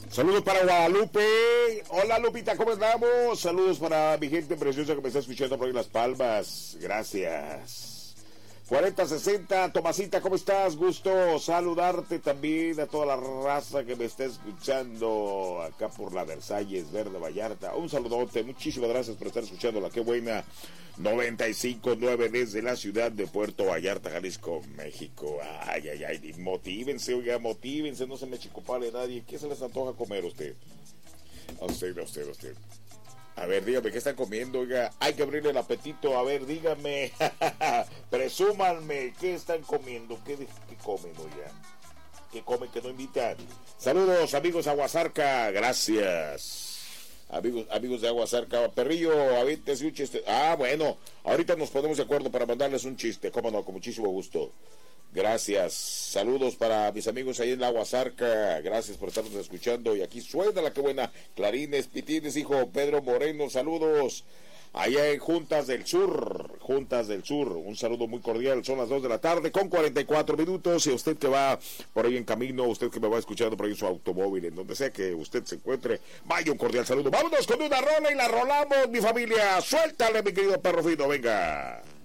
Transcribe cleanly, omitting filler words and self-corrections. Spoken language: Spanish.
Saludos para Guadalupe. Hola Lupita, ¿cómo estamos? Saludos para mi gente preciosa que me está escuchando por ahí en Las Palmas. Gracias. 4060, Tomasita, ¿cómo estás? Gusto saludarte también a toda la raza que me está escuchando acá por la Versalles Verde Vallarta. Un saludote, muchísimas gracias por estar escuchando la Qué Buena 95.9 desde la ciudad de Puerto Vallarta, Jalisco, México. Ay, ay, ay, motívense, oiga, motívense, no se me chicopale nadie. ¿Qué se les antoja comer a usted? A usted. A ver, dígame, ¿qué están comiendo? Oiga, hay que abrirle el apetito. A ver, dígame, presúmanme, ¿qué están comiendo? ¿Qué comen, oiga? ¿Qué comen que no invitan? Saludos, amigos de Aguasarca, gracias. Amigos de Aguasarca, Perrillo, avíntese un chiste. Ah, bueno, ahorita nos ponemos de acuerdo para mandarles un chiste, cómo no, con muchísimo gusto. Gracias, saludos para mis amigos ahí en la Aguasarca, gracias por estarnos escuchando. Y aquí suena la Qué Buena, clarines, pitines, hijo Pedro Moreno, saludos allá en Juntas del Sur, un saludo muy cordial. Son las 2 de la tarde con 44 minutos, y usted que va por ahí en camino, usted que me va escuchando por ahí en su automóvil, en donde sea que usted se encuentre, vaya un cordial saludo. Vámonos con una rola y la rolamos, mi familia. Suéltale, mi querido perro fino, venga.